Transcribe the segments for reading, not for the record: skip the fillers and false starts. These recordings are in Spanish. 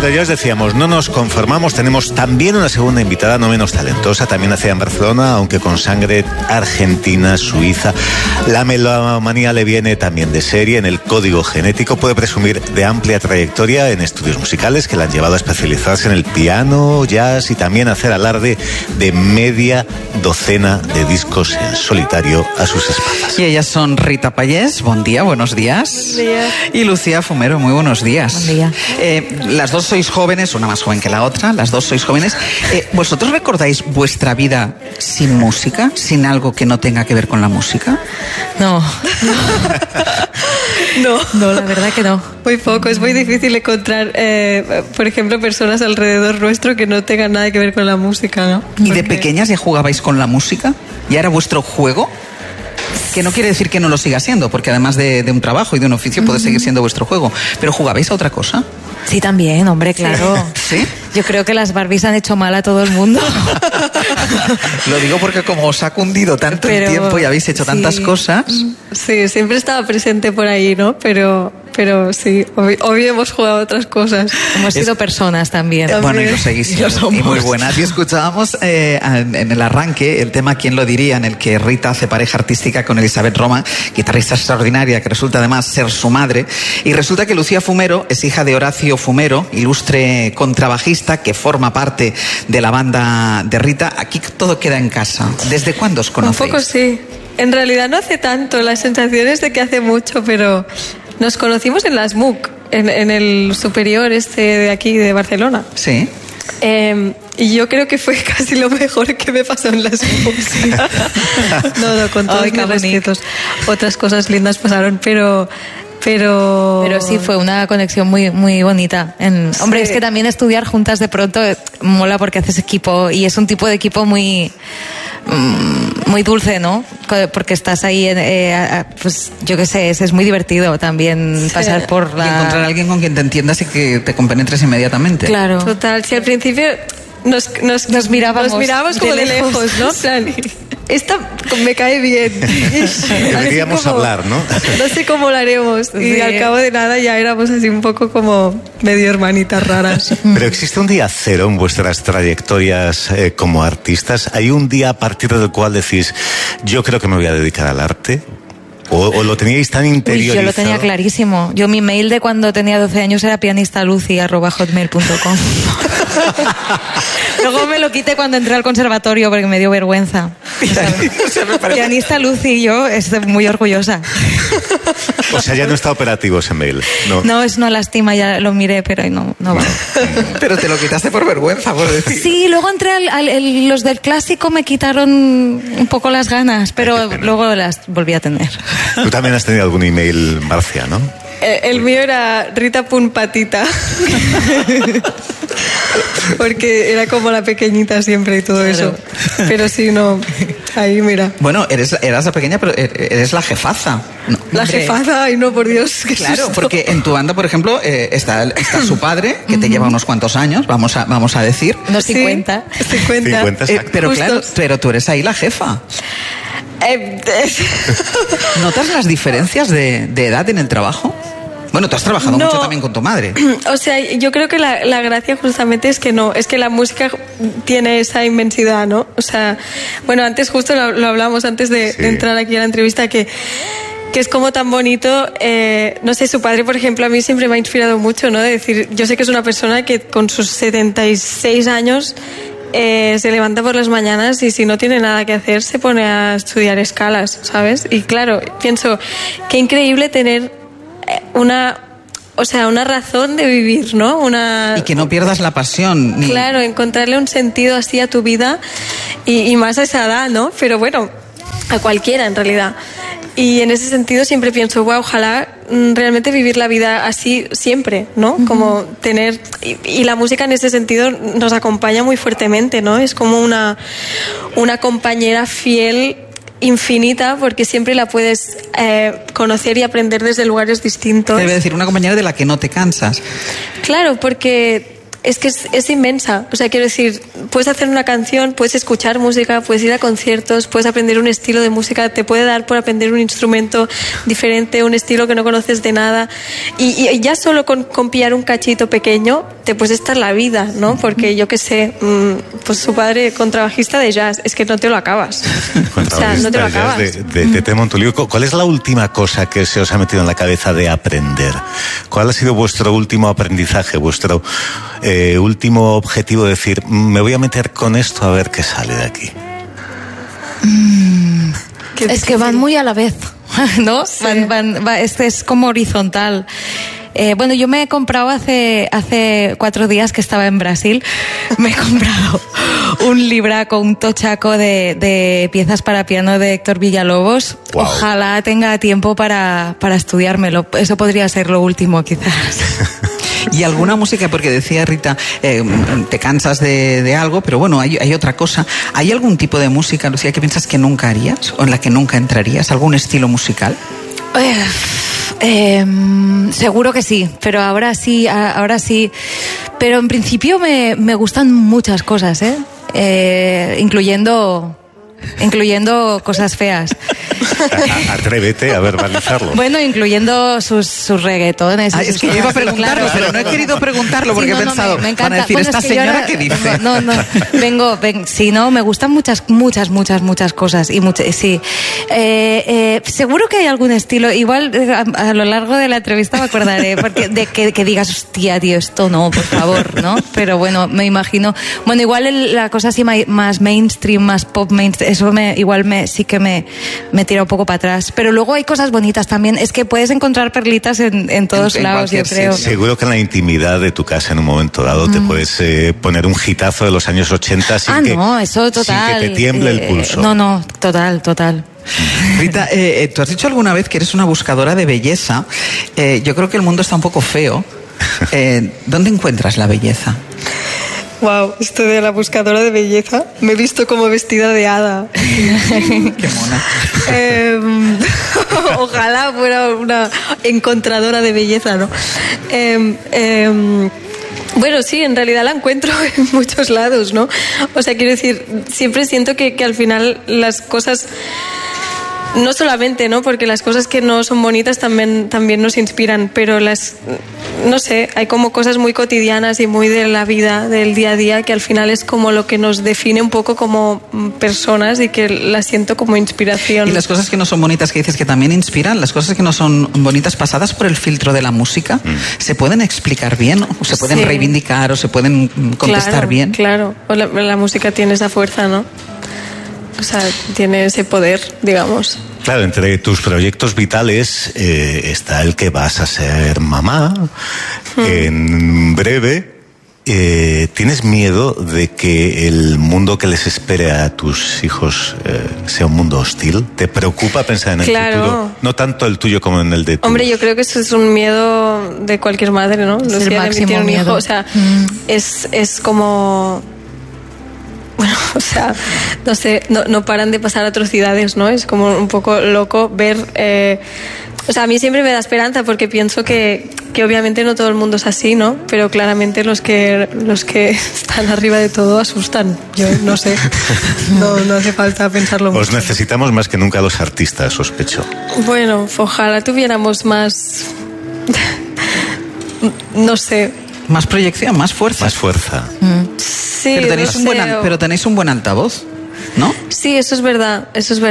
Pero ya os decíamos, no nos conformamos, tenemos también una segunda invitada no menos talentosa, también nacida en Barcelona, aunque con sangre argentina, suiza. La melomanía le viene también de serie, en el código genético, puede presumir de amplia trayectoria en estudios musicales que la han llevado a especializarse en el piano, jazz y también a hacer alarde de media docena de discos en solitario a sus espaldas. Y ellas son Rita Pallés, buen día, buenos días. Buenos días. Y Lucía Fumero, muy buenos días. Buen día. Las dos sois jóvenes, una más joven que la otra, las dos sois jóvenes. ¿Vosotros recordáis vuestra vida sin música, sin algo que no tenga que ver con la música? No, la verdad que no. Muy poco, es muy difícil encontrar, por ejemplo, personas alrededor nuestro que no tengan nada que ver con la música, ¿no? ¿Y de pequeñas ya jugabais con la música? ¿Ya era vuestro juego? Que no quiere decir que no lo siga siendo, porque además de un trabajo y de un oficio puede seguir siendo vuestro juego. ¿Pero jugabais a otra cosa? Sí, también, hombre, claro. ¿Sí? Yo creo que las Barbies han hecho mal a todo el mundo. Lo digo porque como os ha cundido tanto el tiempo y habéis hecho tantas cosas... Sí, siempre estaba presente por ahí, ¿no? Pero sí, hoy hemos jugado otras cosas. Hemos sido personas también. Bueno, y lo seguís siendo, y muy buenas. Y escuchábamos en el arranque el tema ¿Quién lo diría?, en el que Rita hace pareja artística con Elizabeth Roma, guitarrista extraordinaria que resulta además ser su madre. Y resulta que Lucía Fumero es hija de Horacio Fumero, ilustre contrabajista que forma parte de la banda de Rita. Aquí todo queda en casa. ¿Desde cuándo os conocéis? Un poco sí. En realidad no hace tanto, la sensación es de que hace mucho, pero nos conocimos en las MUC, en el superior de aquí, de Barcelona. Sí. Y yo creo que fue casi lo mejor que me pasó en las MUC. No, con todos mis respetos. Otras cosas lindas pasaron, pero sí, fue una conexión muy, muy bonita. Hombre, es que también estudiar juntas de pronto mola porque haces equipo y es un tipo de equipo muy dulce, ¿no? Porque estás ahí, pues yo qué sé, es muy divertido también pasar por Y encontrar a alguien con quien te entiendas y que te compenetres inmediatamente. Claro. Total, si al principio nos mirábamos como de lejos, ¿no? Plan, esta me cae bien. Deberíamos hablar, ¿no? No sé cómo lo haremos. Sí. Y al cabo de nada ya éramos así un poco como medio hermanitas raras. Pero existe un día cero en vuestras trayectorias como artistas. ¿Hay un día a partir del cual decís, yo creo que me voy a dedicar al arte? ¿O lo teníais tan interiorizado? Yo lo tenía clarísimo. Yo mi mail de cuando tenía 12 años era pianistalucy@hotmail.com. Luego me lo quité cuando entré al conservatorio porque me dio vergüenza. Pianista Lucy, yo estoy muy orgullosa. O sea, ya no está operativo ese mail. No, es una lástima, ya lo miré, pero no va. Pero te lo quitaste por vergüenza, por decir. Sí, luego entré los del clásico me quitaron un poco las ganas, pero luego las volví a tener. Tú también has tenido algún email, Marcia, ¿no? El mío era Rita.patita. Porque era como la pequeñita siempre y todo eso. Pero sí, no. Ahí, mira. Bueno, eras la pequeña, pero eres la jefaza. No, la jefaza, ay no, por Dios. Qué claro, susto. porque en tu banda, por ejemplo, está su padre, que te lleva unos cuantos años, vamos a decir. Unos 50. Sí, 50. Pero Justos. claro, pero tú eres ahí la jefa. ¿Notas las diferencias de edad en el trabajo? Bueno, tú has trabajado mucho también con tu madre. O sea, yo creo que la gracia justamente es que la música tiene esa inmensidad, ¿no? O sea, bueno, antes justo lo hablamos antes de entrar aquí a la entrevista, que es como tan bonito, no sé, su padre, por ejemplo, a mí siempre me ha inspirado mucho, ¿no? De decir, yo sé que es una persona que con sus 76 años se levanta por las mañanas y si no tiene nada que hacer se pone a estudiar escalas, ¿sabes? Y claro, pienso, qué increíble tener una razón de vivir, ¿no? Y que no pierdas la pasión. Claro, encontrarle un sentido así a tu vida y más a esa edad, ¿no? Pero bueno, a cualquiera en realidad. Y en ese sentido siempre pienso, wow, ojalá realmente vivir la vida así siempre, ¿no? Como tener... Y la música en ese sentido nos acompaña muy fuertemente, ¿no? Es como una compañera fiel, infinita, porque siempre la puedes conocer y aprender desde lugares distintos. Debe decir, una compañera de la que no te cansas. Claro, porque es que es inmensa. O sea, quiero decir, puedes hacer una canción, puedes escuchar música, puedes ir a conciertos, puedes aprender un estilo de música, te puede dar por aprender un instrumento diferente, un estilo que no conoces de nada. Y ya solo con pillar un cachito pequeño te puede estar la vida, ¿no? Porque yo qué sé, pues su padre contrabajista de jazz, es que no te lo acabas. O sea, no te lo acabas. De Tete Montoliu. ¿Cuál es la última cosa que se os ha metido en la cabeza de aprender? ¿Cuál ha sido vuestro último aprendizaje, vuestro último objetivo? De decir, me voy a meter con esto a ver qué sale de aquí. Es que van muy a la vez, ¿no? Sí. Es como horizontal. Bueno, yo me he comprado hace 4 días que estaba en Brasil, me he comprado un libraco, un tochaco de piezas para piano de Héctor Villalobos. Wow. Ojalá tenga tiempo para estudiármelo. Eso podría ser lo último, quizás. ¿Y alguna música? Porque decía Rita, te cansas de algo, pero bueno, hay otra cosa. ¿Hay algún tipo de música, Lucía, que piensas que nunca harías o en la que nunca entrarías? ¿Algún estilo musical? Seguro que sí, pero ahora sí. Pero en principio me gustan muchas cosas, incluyendo cosas feas. Atrévete a verbalizarlo. Bueno, incluyendo sus reggaetones. Es que yo iba a preguntarlo, claro, pero no he querido preguntarlo porque he pensado, me encanta. Van a decir, bueno, esta señora ¿qué dice? No, sí, no, me gustan muchas cosas. Sí. Seguro que hay algún estilo, igual a lo largo de la entrevista me acordaré, porque de que digas, hostia, tío, esto no, por favor, ¿no? Pero bueno, me imagino. Bueno, igual la cosa así más mainstream, más pop mainstream, eso sí que me tira un poco para atrás. Pero luego hay cosas bonitas también. Es que puedes encontrar perlitas en todos lados, yo creo. Seguro que en la intimidad de tu casa en un momento dado te puedes poner un hitazo de los años 80 sin que te tiemble el pulso. No, total. Rita, tú has dicho alguna vez que eres una buscadora de belleza. Yo creo que el mundo está un poco feo. ¿Dónde encuentras la belleza? Wow, esto de la buscadora de belleza, me he visto como vestida de hada. Qué mona. Ojalá fuera una encontradora de belleza, ¿no? Bueno, sí, en realidad la encuentro en muchos lados, ¿no? O sea, quiero decir, siempre siento que al final las cosas... No solamente, ¿no? Porque las cosas que no son bonitas también nos inspiran, pero no sé, hay como cosas muy cotidianas y muy de la vida, del día a día, que al final es como lo que nos define un poco como personas y que las siento como inspiración. ¿Y las cosas que no son bonitas que dices que también inspiran, las cosas que no son bonitas pasadas por el filtro de la música, se pueden explicar bien, o se pueden reivindicar, o se pueden contestar bien? Claro, la música tiene esa fuerza, ¿no? O sea, tiene ese poder, digamos. Claro, entre tus proyectos vitales está el que vas a ser mamá en breve. ¿Tienes miedo de que el mundo que les espere a tus hijos sea un mundo hostil? ¿Te preocupa pensar en el futuro? No tanto el tuyo como en el de tu... Hombre, yo creo que eso es un miedo de cualquier madre, ¿no? Es el máximo miedo. Hijo, o sea, es como... Bueno, o sea, no sé, no paran de pasar atrocidades, ¿no? Es como un poco loco ver... o sea, a mí siempre me da esperanza porque pienso que obviamente no todo el mundo es así, ¿no? Pero claramente los que están arriba de todo asustan. Yo no sé, no hace falta pensarlo mucho. Os necesitamos más que nunca los artistas, sospecho. Bueno, ojalá tuviéramos más... no sé... Más proyección, más fuerza. Más fuerza. Sí, pero tenéis un buen altavoz, ¿no? Sí, eso es verdad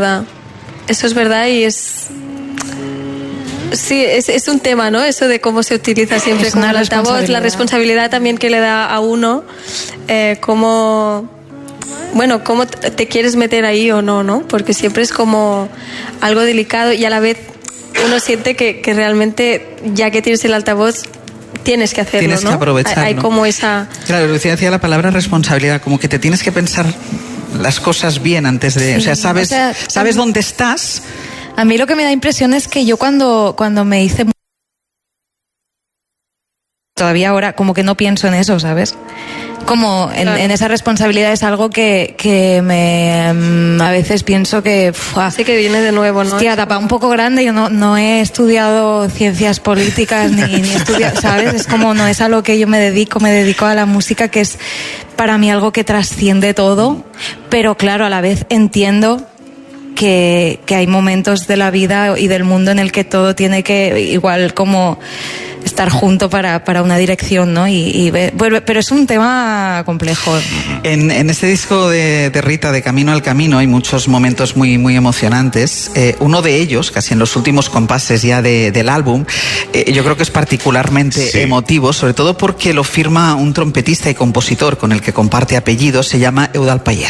y es... Sí, es un tema, ¿no? Eso de cómo se utiliza siempre como el altavoz, la responsabilidad también que le da a uno, cómo te quieres meter ahí o no, ¿no? Porque siempre es como algo delicado y a la vez uno siente que realmente, ya que tienes el altavoz, tienes que hacerlo, tienes ¿no? que aprovecharlo. Hay como esa... Claro, Lucía decía la palabra responsabilidad, como que te tienes que pensar las cosas bien antes de... Sí, sabes dónde estás. A mí lo que me da impresión es que yo cuando me hice... Todavía ahora como que no pienso en eso, ¿sabes? como en esa responsabilidad es algo que me a veces pienso que sí, que viene de nuevo, ¿no? Hostia, tapa un poco grande. Yo no he estudiado ciencias políticas ni he estudiado, ¿sabes? Es como no es a lo que yo me dedico a la música, que es para mí algo que trasciende todo, pero claro, a la vez entiendo que hay momentos de la vida y del mundo en el que todo tiene que igual como estar junto para una dirección, ¿no? Pero es un tema complejo. En este disco de Rita, de Camino al Camino, hay muchos momentos muy, muy emocionantes. Uno de ellos, casi en los últimos compases ya del álbum, yo creo que es particularmente emotivo, sobre todo porque lo firma un trompetista y compositor con el que comparte apellidos, se llama Eudald Pallés.